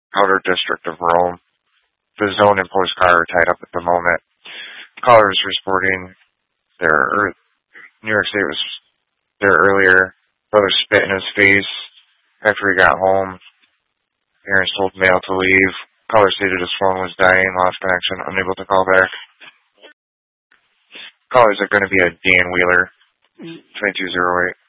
Outer District of Rome. The zone and postcard are tied up at the moment. Caller is reporting New York State was there earlier. Brother spit in his face after he got home. Parents told mail to leave. Caller stated his phone was dying, lost connection, unable to call back. Callers are going to be a Dan Wheeler, 2208.